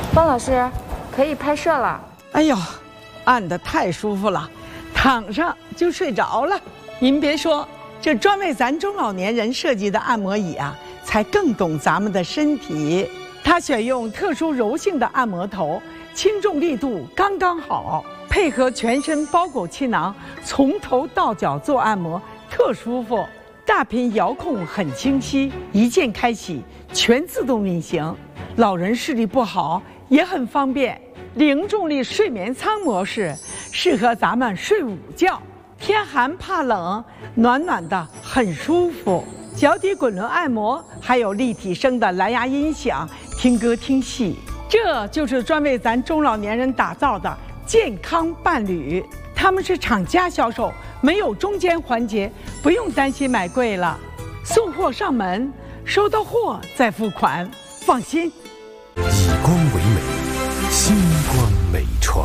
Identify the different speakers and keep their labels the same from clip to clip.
Speaker 1: 方老师，可以拍摄了。
Speaker 2: 哎呦，按得太舒服了，躺上就睡着了。您别说，这专为咱中老年人设计的按摩椅啊，才更懂咱们的身体。它选用特殊柔性的按摩头，轻重力度刚刚好，配合全身包裹气囊，从头到脚做按摩，特舒服。大屏遥控很清晰，一键开启，全自动运行。老人视力不好也很方便。零重力睡眠舱模式适合咱们睡午觉，天寒怕冷，暖暖的很舒服。脚底滚轮按摩，还有立体声的蓝牙音响，听歌听戏。这就是专为咱中老年人打造的健康伴侣。他们是厂家销售，没有中间环节，不用担心买贵了。送货上门，收到货再付款，放心。
Speaker 3: 以光为美，星光美传。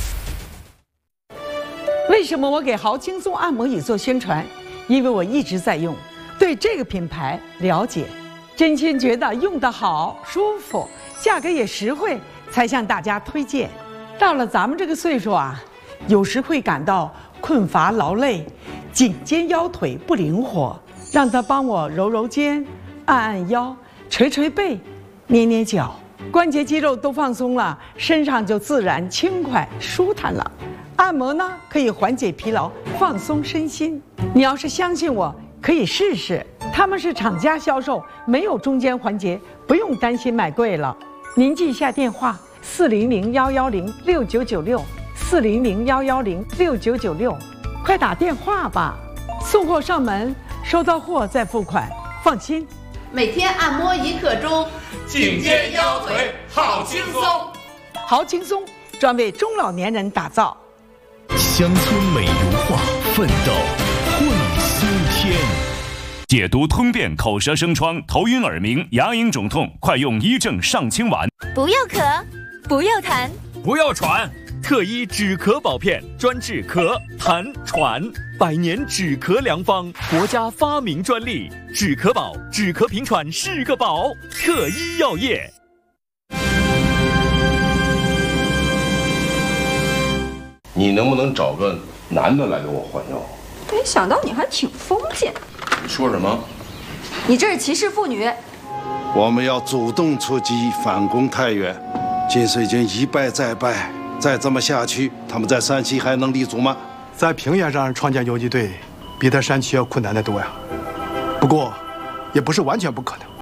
Speaker 2: 为什么我给豪轻松按摩椅做宣传？因为我一直在用，对这个品牌了解，真心觉得用得好、舒服，价格也实惠，才向大家推荐。到了咱们这个岁数啊，有时会感到困乏劳累，颈肩腰腿不灵活，让他帮我揉揉肩，按按腰，捶捶背，捏捏脚，关节肌肉都放松了，身上就自然轻快舒坦了。按摩呢，可以缓解疲劳，放松身心。你要是相信我，可以试试。他们是厂家销售，没有中间环节，不用担心买贵了。您记一下电话：400-110-6996，400-110-6996，快打电话吧。送货上门，收到货再付款，放心。
Speaker 4: 每天按摩1刻钟，
Speaker 5: 颈肩腰腿好轻松。
Speaker 2: 好轻松，专为中老年人打造。
Speaker 3: 乡村美如画，奋斗会新天。
Speaker 6: 解毒通便口舌生疮、头晕耳鸣、牙龈肿痛，快用医正上清丸。
Speaker 7: 不要咳，不要痰，
Speaker 5: 不要喘，
Speaker 8: 特医止咳保片，专治咳、痰、喘，100年止咳良方，国家发明专利，止咳宝，止咳平喘是个宝。特医药业。
Speaker 9: 你能不能找个男的来给我换药？
Speaker 10: 没想到你还挺封建。
Speaker 9: 你说什么？
Speaker 10: 你这是歧视妇女。
Speaker 11: 我们要主动出击，反攻太原。金水军一败再败，再这么下去，他们在山西还能立足吗？
Speaker 12: 在平原上创建游击队，比在山区要困难得多呀。不过，也不是完全不可能。